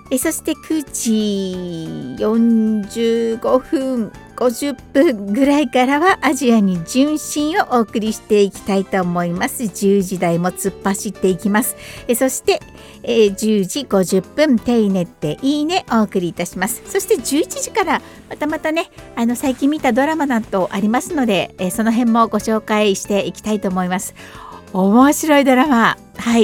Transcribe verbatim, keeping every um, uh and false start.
えそしてくじよんじゅうごふんごじゅっぷんぐらいからはアジアに純真をお送りしていきたいと思います。じゅうじ台も突っ走っていきます。えそして、えー、じゅうじごじゅっぷん手稲っていいねお送りいたします。そしてじゅういちじからまたまたねあの最近見たドラマなどありますので、えー、その辺もご紹介していきたいと思います。面白いドラマ、はい